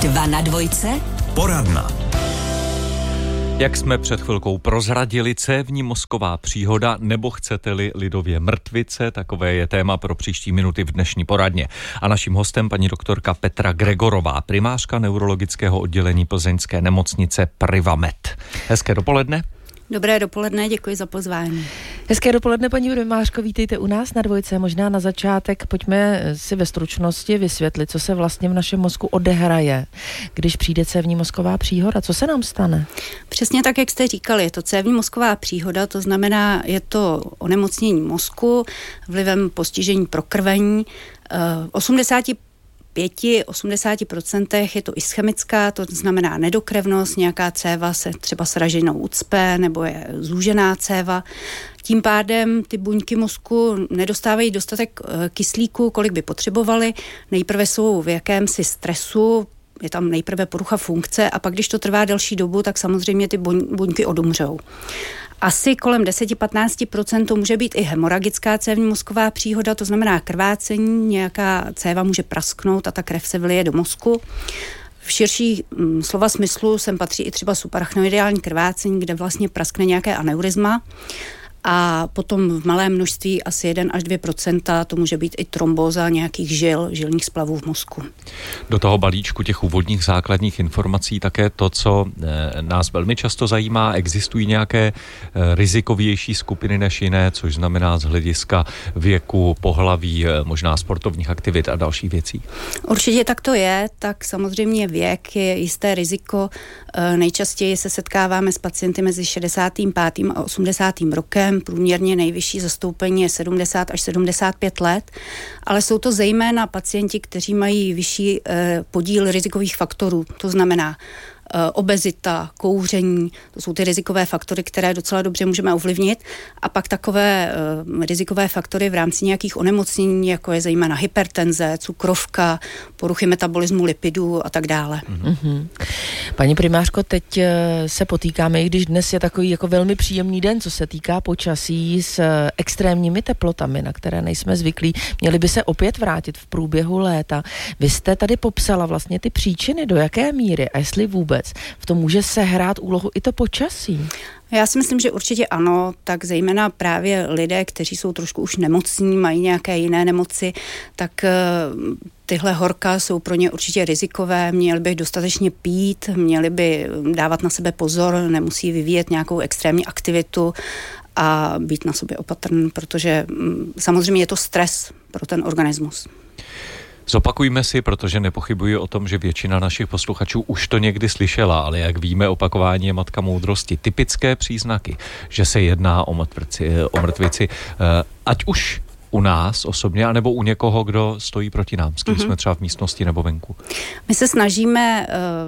2 na dvojce. Poradna. Jak jsme před chvilkou prozradili, cévní mozková příhoda, nebo chcete-li lidově mrtvice, takové je téma pro příští minuty v dnešní poradně. A naším hostem paní doktorka Petra Gregorová, primářka neurologického oddělení plzeňské nemocnice Privamed. Hezké dopoledne. Dobré dopoledne, děkuji za pozvání. Hezké dopoledne, paní primářko, vítejte u nás na dvojce. Možná na začátek pojďme si ve stručnosti vysvětlit, co se vlastně v našem mozku odehraje, když přijde cévní mozková příhoda. Co se nám stane? Přesně tak, jak jste říkali, je to cévní mozková příhoda, to znamená, je to onemocnění mozku vlivem postižení prokrvení. 80% je to ischemická, to znamená nedokrevnost, nějaká céva se třeba s raženou ucpe nebo je zúžená céva. Tím pádem ty buňky mozku nedostávají dostatek kyslíku, kolik by potřebovaly. Nejprve jsou v jakémsi stresu, je tam nejprve porucha funkce a pak, když to trvá delší dobu, tak samozřejmě ty buňky odumřou. Asi kolem 10-15% to může být i hemoragická cévní mozková příhoda, to znamená krvácení, nějaká céva může prasknout a ta krev se vlije do mozku. V širší slova smyslu sem patří i třeba subarachnoideální krvácení, kde vlastně praskne nějaké aneurizma. A potom v malém množství asi 1 až 2% to může být i trombóza nějakých žilních splavů v mozku. Do toho balíčku těch úvodních základních informací také to, co nás velmi často zajímá, existují nějaké rizikovější skupiny než jiné, což znamená z hlediska věku, pohlaví, možná sportovních aktivit a dalších věcí. Určitě tak to je, tak samozřejmě věk je jisté riziko. Nejčastěji se setkáváme s pacienty mezi 65. a 80. rokem. Průměrně nejvyšší zastoupení je 70 až 75 let, ale jsou to zejména pacienti, kteří mají vyšší podíl rizikových faktorů, to znamená obezita, kouření, to jsou ty rizikové faktory, které docela dobře můžeme ovlivnit. A pak takové rizikové faktory v rámci nějakých onemocnění, jako je zejména hypertenze, cukrovka, poruchy metabolismu lipidů a tak dále. Mm-hmm. Paní primářko, teď se potýkáme, i když dnes je takový jako velmi příjemný den, co se týká počasí s extrémními teplotami, na které nejsme zvyklí. Měli by se opět vrátit v průběhu léta. Vy jste tady popsala vlastně ty příčiny, do jaké míry a jestli vůbec v tom může sehrát úlohu i to počasí? Já si myslím, že určitě ano, tak zejména právě lidé, kteří jsou trošku už nemocní, mají nějaké jiné nemoci, tak tyhle horka jsou pro ně určitě rizikové, měli by dostatečně pít, měli by dávat na sebe pozor, nemusí vyvíjet nějakou extrémní aktivitu a být na sobě opatrný, protože samozřejmě je to stres pro ten organismus. Zopakujme si, protože nepochybuji o tom, že většina našich posluchačů už to někdy slyšela, ale jak víme, opakování je matka moudrosti. Typické příznaky, že se jedná o mrtvici, ať už u nás osobně, anebo u někoho, kdo stojí proti nám, s kým jsme třeba v místnosti nebo venku. My se snažíme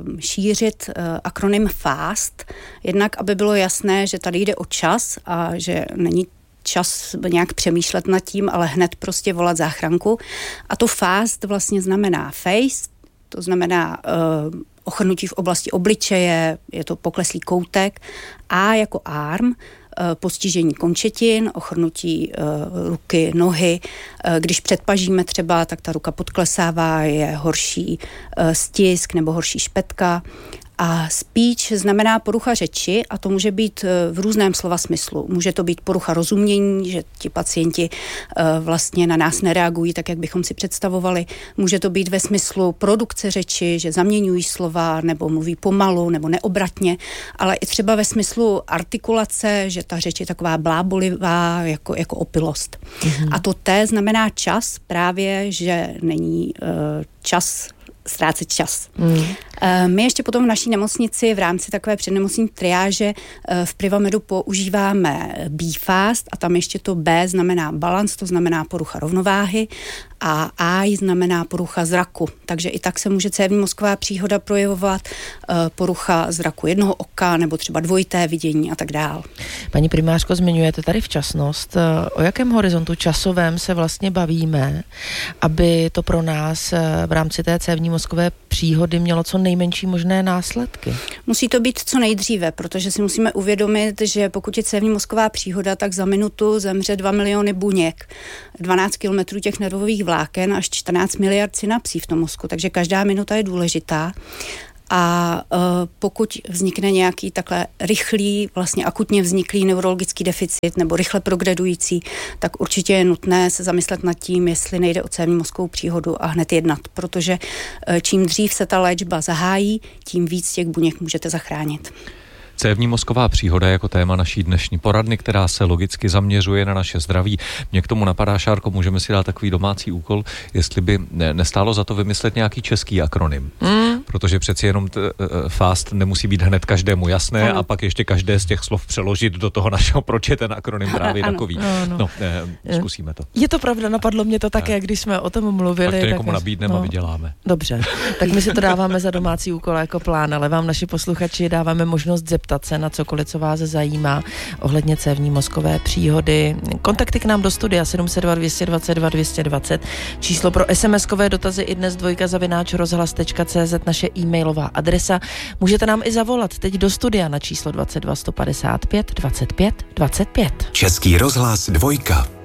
šířit akronym FAST, jednak aby bylo jasné, že tady jde o čas a že není čas nějak přemýšlet nad tím, ale hned prostě volat záchranku. A to FAST vlastně znamená face, to znamená ochrnutí v oblasti obličeje, je to pokleslý koutek, A jako arm, postižení končetin, ochrnutí ruky, nohy. Když předpažíme třeba, tak ta ruka podklesává, je horší stisk nebo horší špetka. A speech znamená porucha řeči a to může být v různém slova smyslu. Může to být porucha rozumění, že ti pacienti vlastně na nás nereagují tak, jak bychom si představovali. Může to být ve smyslu produkce řeči, že zaměňují slova nebo mluví pomalu nebo neobratně, ale i třeba ve smyslu artikulace, že ta řeč je taková blábolivá jako opilost. Mm-hmm. A to T znamená čas, právě, že není ztrácet čas. My ještě potom v naší nemocnici v rámci takové přednemocní triáže v Privamedu používáme BFAST a tam ještě to B znamená balans, to znamená porucha rovnováhy a I znamená porucha zraku. Takže i tak se může cévní mozková příhoda projevovat, porucha zraku jednoho oka nebo třeba dvojité vidění a tak dál. Paní primářko, zmiňujete tady včasnost. O jakém horizontu časovém se vlastně bavíme, aby to pro nás v rámci té cévní mozkové příhody mělo co nejmenší možné následky? Musí to být co nejdříve, protože si musíme uvědomit, že pokud je cévní mozková příhoda, tak za minutu zemře 2 miliony buněk, 12 kilometrů těch nervových vláken, až 14 miliard synapsí v tom mozku, takže každá minuta je důležitá. A pokud vznikne nějaký takhle rychlý, vlastně akutně vzniklý neurologický deficit nebo rychle progredující, tak určitě je nutné se zamyslet nad tím, jestli nejde o cévní mozkovou příhodu a hned jednat, protože čím dřív se ta léčba zahájí, tím víc těch buněk můžete zachránit. Cévní mozková příhoda jako téma naší dnešní poradny, která se logicky zaměřuje na naše zdraví. Mě k tomu napadá, Šárko, můžeme si dát takový domácí úkol, jestli by nestálo za to vymyslet nějaký český akronym. Protože přeci jenom FAST nemusí být hned každému jasné a pak ještě každé z těch slov přeložit do toho našeho, proč je ten akronym právě takový. Zkusíme to. Je to pravda, napadlo mě to také, když jsme o tom mluvili. Pak to někomu nabídneme a vyděláme. Dobře, tak my si to dáváme za domácí úkol jako plán, ale vám naši posluchači dáváme možnost zeptat se na cokoliv, co vás zajímá ohledně cévní mozkové příhody. Kontakty k nám do studia 702 222 220, číslo pro SMS-kové dotazy i dnes @rozhlas.cz, naše e-mailová adresa. Můžete nám i zavolat teď do studia na číslo 22 155 25 25. Český rozhlas 2.